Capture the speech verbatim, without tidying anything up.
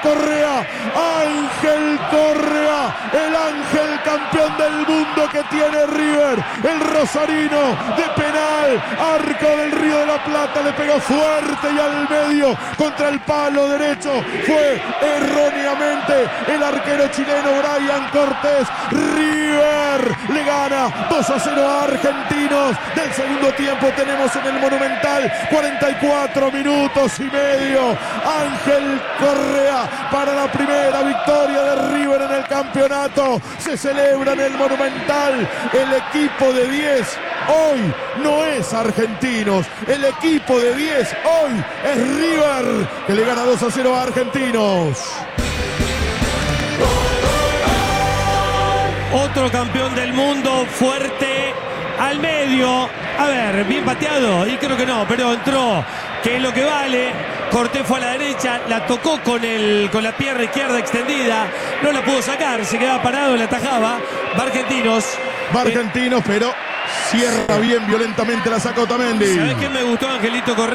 Correa, Ángel Correa, el ángel campeón del mundo que tiene River, el rosarino de penal, arco del Río de la Plata, le pegó fuerte y al medio contra el palo derecho, fue erróneamente el arquero chileno Brian Cortés. River le gana dos a cero a Argentinos. Del segundo tiempo tenemos en el Monumental cuarenta y cuatro minutos y medio. Ángel Correa para la primera victoria de River en el campeonato. Se celebra en el Monumental. El equipo de diez hoy no es Argentinos. El equipo de diez hoy es River, que le gana dos a cero a Argentinos. Otro campeón del mundo, fuerte al medio. A ver, bien pateado. Y creo que no, pero entró, que es lo que vale. Cortés fue a la derecha, la tocó con, el, con la pierna izquierda extendida. No la pudo sacar, se quedaba parado, la atajaba. Va Argentinos. Va Argentinos, eh, pero cierra bien violentamente, la saca Otamendi. ¿Sabés qué me gustó, Angelito Correa?